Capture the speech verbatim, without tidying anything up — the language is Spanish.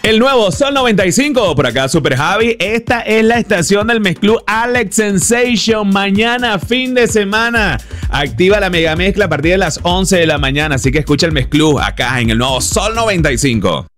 El nuevo Sol noventa y cinco, por acá Super Javi. Esta es la estación del mezclú Alex Sensation. Mañana, fin de semana, activa la mega mezcla a partir de las once de la mañana. Así que escucha el mezclú acá en el nuevo Sol noventa y cinco.